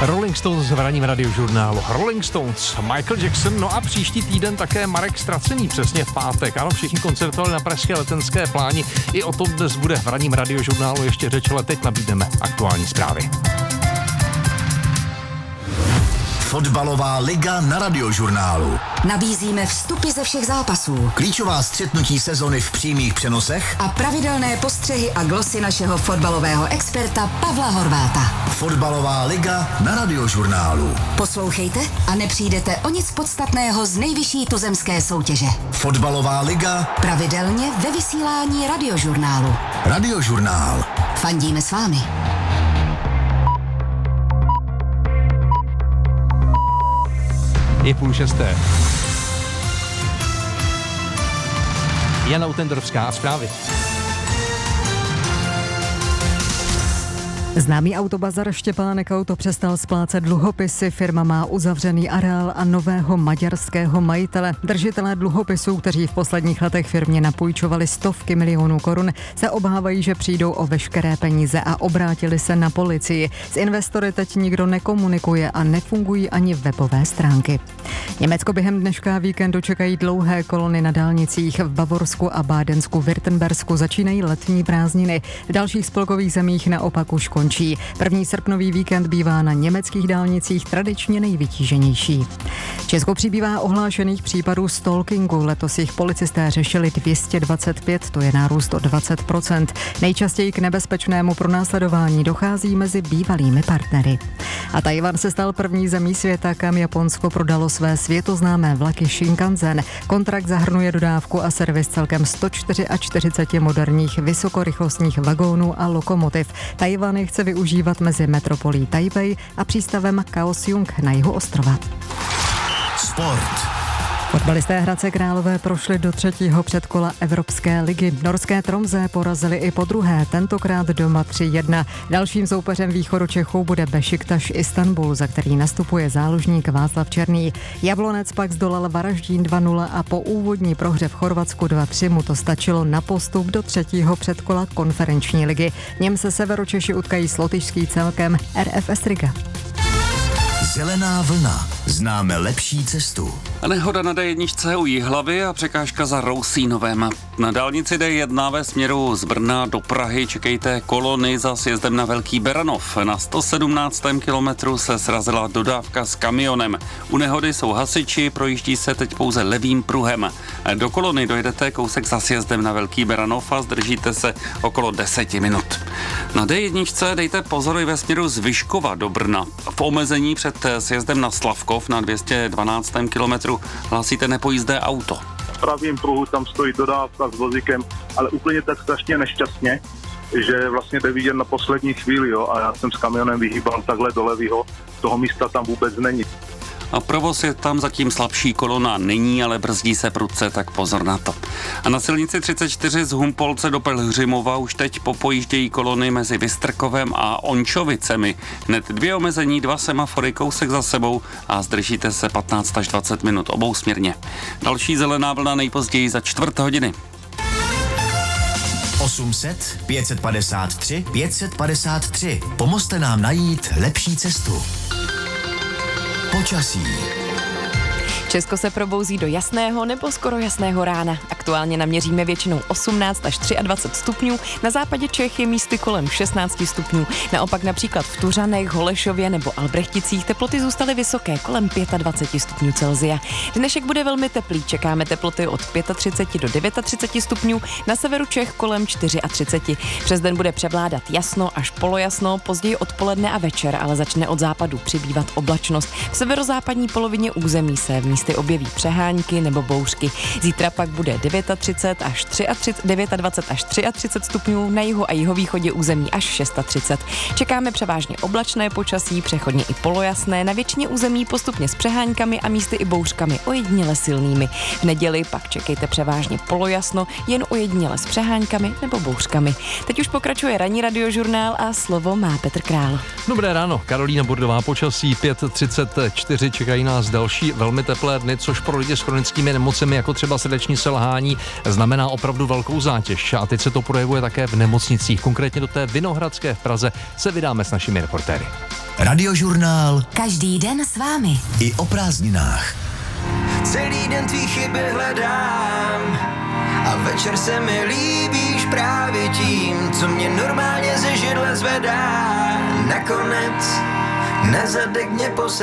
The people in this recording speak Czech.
Rolling Stones v ranním radiožurnálu. Rolling Stones, Michael Jackson, no a příští týden také Marek Stracený, přesně v pátek. Ano, všichni koncertovali na pražské Letenské pláni. I o tom dnes bude v ranním radiožurnálu ještě řeč, ale teď nabídneme aktuální zprávy. Fotbalová liga na radiožurnálu. Nabízíme vstupy ze všech zápasů, Klíčová střetnutí sezony v přímých přenosech a pravidelné postřehy a glosy našeho fotbalového experta Pavla Horváta. Fotbalová liga na radiožurnálu. Poslouchejte a nepřijdete o nic podstatného z nejvyšší tuzemské soutěže. Fotbalová liga pravidelně ve vysílání radiožurnálu. Radiožurnál. Fandíme s vámi. Je 5:30. Jana Utendrovská, zprávy. Známý autobazar Štěpánek Auto přestal splácet dluhopisy, firma má uzavřený areál a nového maďarského majitele. Držitelé dluhopisů, kteří v posledních letech firmě napůjčovali stovky milionů korun, se obávají, že přijdou o veškeré peníze a obrátili se na policii. S investory teď nikdo nekomunikuje a nefungují ani webové stránky. Německo během dneška víkendu čekají dlouhé kolony na dálnicích. V Bavorsku a Bádensku-Württembersku začínají letní prázdniny. V dalších spolkových zemích naopak už končí. První srpnový víkend bývá na německých dálnicích tradičně nejvytíženější. Česku přibývá ohlášených případů stalkingu. Letos jich policisté řešili 225, to je nárůst o 20%. Nejčastěji k nebezpečnému pronásledování dochází mezi bývalými partnery. A Tchaj-wan se stal první zemí světa, kam Japonsko prodalo své světoznámé vlaky Shinkansen. Kontrakt zahrnuje dodávku a servis celkem 144 moderních vysokorychlostních vagónů a lokomotiv. Tchaj-wan chce využívat mezi metropolí Taipei a přístavem Kaohsiung na jihu ostrova. Sport. Fotbalisté Hradce Králové prošli do třetího předkola Evropské ligy. Norské Tromsø porazili i po druhé, tentokrát doma 3-1. Dalším soupeřem východu Čechů bude Bešiktaš Istanbul, za který nastupuje záložník Václav Černý. Jablonec pak zdolal Varaždín 2-0 a po úvodní prohře v Chorvatsku 2-3 mu to stačilo na postup do třetího předkola konferenční ligy. V něm se Severočeši utkají s lotyšským celkem RFS Riga. Zelená vlna. Známe lepší cestu. Nehoda na D1 u Jihlavy a překážka za Rousínovem. Na dálnici D1 ve směru z Brna do Prahy čekejte kolony za sjezdem na Velký Beranov. Na 117. kilometru se srazila dodávka s kamionem. U nehody jsou hasiči, projíždí se teď pouze levým pruhem. Do kolony dojdete kousek za sjezdem na Velký Beranov a zdržíte se okolo 10 minut. Na D1 dejte pozor i ve směru z Vyškova do Brna. V omezení před sjezdem na Slavkov na 212. kilometru hlásíte nepojízdné auto. V pravém pruhu tam stojí dodávka s vozíkem, ale úplně tak strašně nešťastně, že vlastně jde vidět na poslední chvíli, jo, a já jsem s kamionem vyhýbal takhle do levýho, toho místa tam vůbec není. A provoz je tam zatím slabší, kolona není, ale brzdí se prudce, tak pozor na to. A na silnici 34 z Humpolce do Pelhřimova už teď popojíždějí kolony mezi Vystrkovem a Ončovicemi. Hned 2 omezení, 2 semafory kousek za sebou a zdržíte se 15 až 20 minut obousměrně. Další zelená vlna nejpozději za 4 hodiny. 800 553 553. Pomozte nám najít lepší cestu. Počasí. Česko se probouzí do jasného nebo skoro jasného rána. Aktuálně naměříme většinou 18 až 23 stupňů, na západě Čech je místy kolem 16 stupňů. Naopak například v Tuřanech, Holešově nebo Albrechticích teploty zůstaly vysoké, kolem 25 stupňů Celsia. Dnešek bude velmi teplý, čekáme teploty od 35 do 39 stupňů, na severu Čech kolem 34. Přes den bude převládat jasno až polojasno, později odpoledne a večer, ale začne od západu přibývat oblačnost. V severozápadní polovině území se v místy objeví přehánky nebo bouřky. Zítra pak bude 29 až 33 stupňů, na jihu a jihovýchodě území až 630. Čekáme převážně oblačné počasí, přechodně i polojasné, na většině území postupně s přeháňkami a místy i bouřkami, ojediněle silnými. V neděli pak čekejte převážně polojasno, jen ojediněle s přeháňkami nebo bouřkami. Teď už pokračuje ranní radiožurnál a slovo má Petr Král. Dobré ráno, Karolína Burdová, počasí 5:34, čekají nás další velmi teplé dny, což pro lidi s chronickými nemocemi, jako třeba srdeční selhání, znamená opravdu velkou zátěž. A teď se to projevuje také v nemocnicích. Konkrétně do té Vinohradské v Praze se vydáme s našimi reportéry. Radiožurnál Každý den s vámi. i o prázdninách. Celý den tvý chyby hledám a večer se mi líbíš právě tím, co mě normálně ze židle zvedá. Nakonec na zadek mě posadí.